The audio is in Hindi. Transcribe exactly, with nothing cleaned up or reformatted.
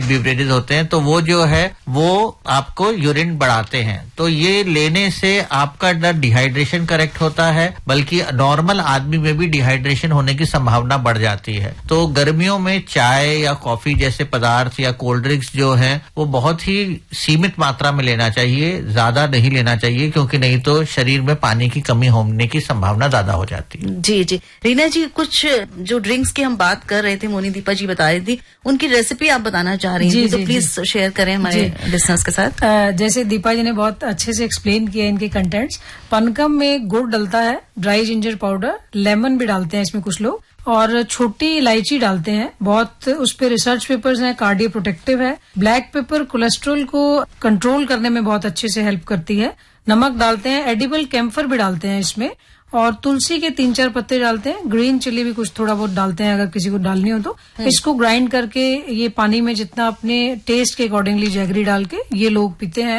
बिवरेजेस होते हैं, तो वो जो है वो आपको यूरिन बढ़ाते हैं। तो ये लेने से आपका न डिहाइड्रेशन करेक्ट होता है, बल्कि नॉर्मल आदमी में भी डिहाइड्रेशन होने की संभावना बढ़ जाती है। तो गर्मियों में चाय या कॉफी जैसे पदार्थ या कोल्ड ड्रिंक्स जो है वो बहुत ही सीमित मात्रा में लेना चाहिए, ज्यादा नहीं लेना चाहिए, क्योंकि नहीं तो शरीर में पानी की कमी होने की संभावना ज्यादा हो जाती है। जी जी रीना जी, कुछ जो ड्रिंक्स की हम बात कर रहे थे, मोनी दीपा जी बता रही थी, उनकी रेसिपी आप बताना चाह रही थी, तो प्लीज शेयर करें हमारे लिसनर्स के साथ। आ, जैसे दीपा जी ने बहुत अच्छे से एक्सप्लेन किया इनके कंटेंट्स। पनकम में गुड़ डलता है, ड्राई जिंजर पाउडर, लेमन भी डालते हैं इसमें कुछ लोग, और छोटी इलायची डालते हैं। बहुत उस पे रिसर्च पेपर्स हैं, कार्डियो प्रोटेक्टिव है। ब्लैक पेपर कोलेस्ट्रॉल को कंट्रोल करने में बहुत अच्छे से हेल्प करती है। नमक डालते हैं, एडिबल कैम्फर भी डालते हैं इसमें, और तुलसी के तीन चार पत्ते डालते हैं। ग्रीन चिली भी कुछ थोड़ा बहुत डालते हैं अगर किसी को डालनी हो तो। इसको ग्राइंड करके ये पानी में जितना अपने टेस्ट के अकॉर्डिंगली जैगरी डाल के ये लोग पीते हैं।